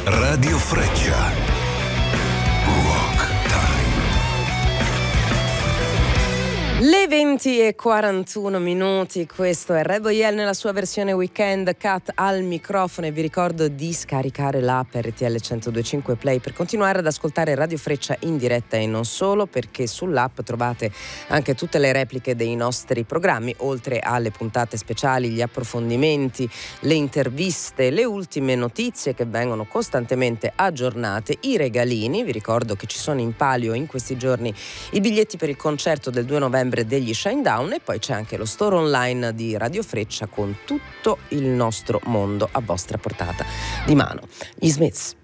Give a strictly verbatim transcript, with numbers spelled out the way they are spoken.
Radio Freccia. Rock Time. Le venti e quarantuno minuti, questo è Red Boyel nella sua versione weekend, Cat al microfono, e vi ricordo di scaricare l'app R T L centodue e cinque Play per continuare ad ascoltare Radio Freccia in diretta e non solo, perché sull'app trovate anche tutte le repliche dei nostri programmi, oltre alle puntate speciali, gli approfondimenti, le interviste, le ultime notizie che vengono costantemente aggiornate, i regalini. Vi ricordo che ci sono in palio in questi giorni i biglietti per il concerto del due novembre degli Shinedown, e poi c'è anche lo store online di Radio Freccia con tutto il nostro mondo a vostra portata di mano. Gli Smiths.